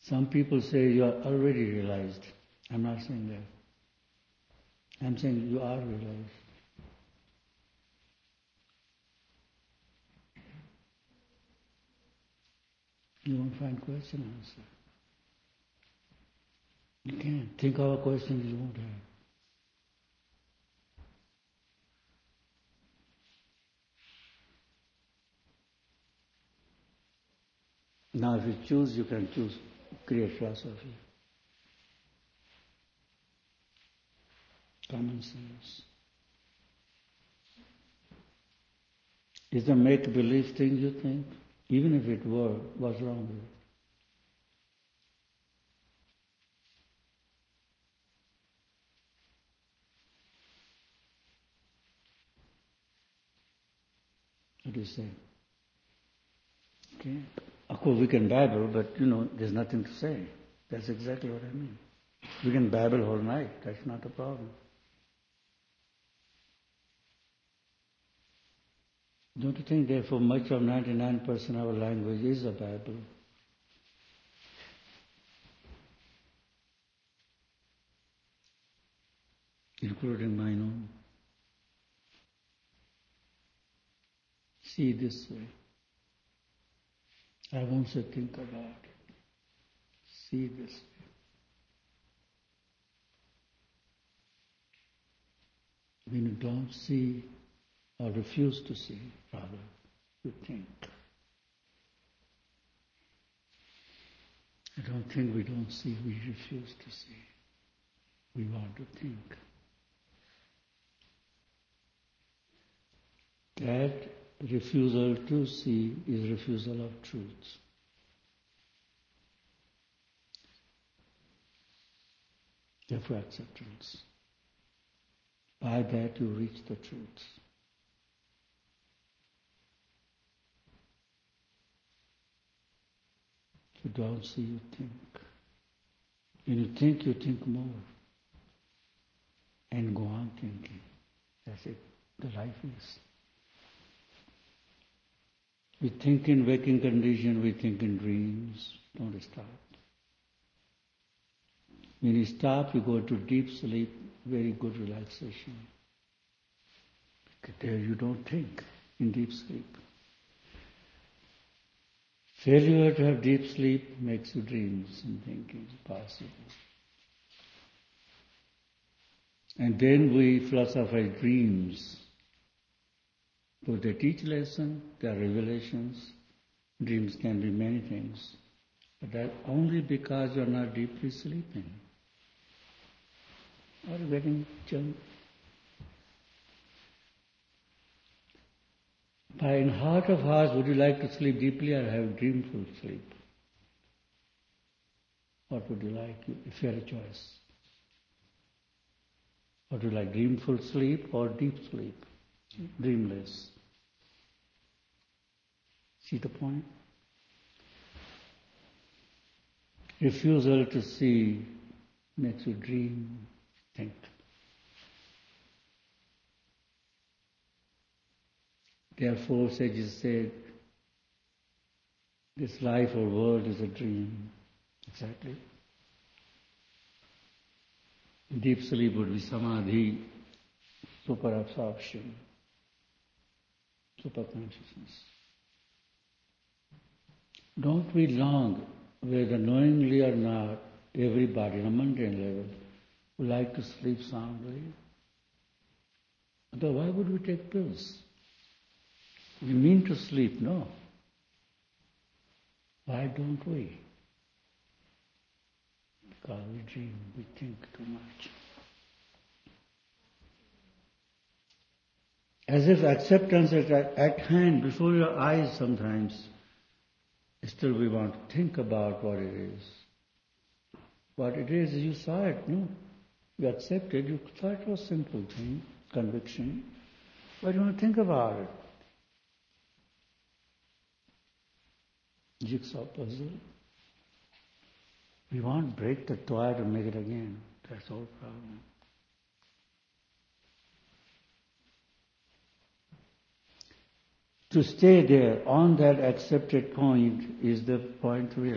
Some people say you are already realized. I'm not saying that. I'm saying you are realized. You won't find question answer. You can't. Think of a question you won't have. Now if you choose, you can choose create philosophy. Common sense. It's a make-believe thing you think? Even if it were, what's wrong with it? What do you say? Okay. Of course we can babble, but there's nothing to say. That's exactly what I mean. We can babble all night, that's not a problem. Don't you think therefore much of 99% of our language is a babble? Including mine own. See this way. I won't say think about it. See this way. When you don't see or refuse to see, rather, you think. I don't think we don't see, we refuse to see. We want to think. That refusal to see is refusal of truth. Therefore acceptance. By that you reach the truth. If you don't see, you think. When you think more. And go on thinking. That's it. The life is. We think in waking condition, we think in dreams. Don't stop. When you stop, you go into deep sleep, very good relaxation. There you don't think in deep sleep. Failure to have deep sleep makes you dreams and thinking possible. And then we philosophize dreams. So they teach lesson, they are revelations. Dreams can be many things. But that only because you are not deeply sleeping. Or getting junk. But in heart of hearts, would you like to sleep deeply or have dreamful sleep? What would you like if you had a choice? Would you like dreamful sleep or deep sleep? Dreamless. See the point? Refusal to see makes you dream, think. Therefore, sages said, this life or world is a dream. Exactly. Deep sleep would be samadhi, super absorption, super consciousness. Don't we long, whether knowingly or not, everybody on a mundane level would like to sleep soundly? Although why would we take pills? We mean to sleep, no. Why don't we? Because we dream, we think too much. As if acceptance is at hand, before your eyes sometimes, still we want to think about what it is. What it is, you saw it, no? You accepted, you thought it was a simple thing, conviction. Why do you want to think about it? Jigsaw puzzle. We want to break the toy to make it again. That's the whole problem. To stay there on that accepted point is the point to realize.